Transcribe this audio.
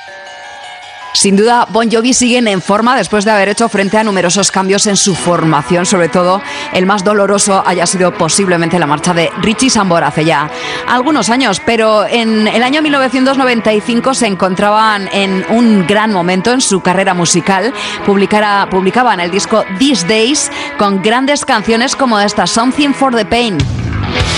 Sin duda, Bon Jovi siguen en forma después de haber hecho frente a numerosos cambios en su formación, sobre todo el más doloroso haya sido posiblemente la marcha de Richie Sambora hace ya algunos años, pero en el año 1995 se encontraban en un gran momento en su carrera musical. Publicaban el disco These Days con grandes canciones como esta, Something for the Pain.